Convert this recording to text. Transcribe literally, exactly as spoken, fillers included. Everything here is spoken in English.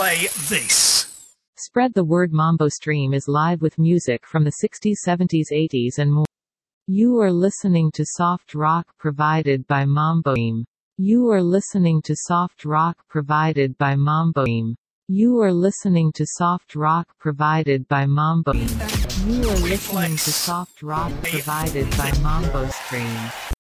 Play this. Spread the word. Mambo Stream is live with music from the sixties, seventies, eighties and more. You are listening to soft rock provided by Mambo Stream. You are listening to soft rock provided by Mambo Stream. You are listening to soft rock provided by Mambo Stream. You are listening to soft rock provided by Mambo Stream.